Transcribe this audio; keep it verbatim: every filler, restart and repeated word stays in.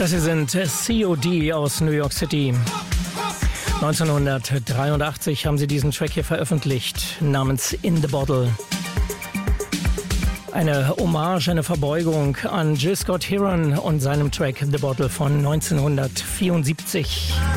Das hier sind C O D aus New York City. neunzehnhundertdreiundachtzig haben sie diesen Track hier veröffentlicht, namens In the Bottle. Eine Hommage, eine Verbeugung an Gil Scott-Heron und seinem Track The Bottle von neunzehnhundertvierundsiebzig.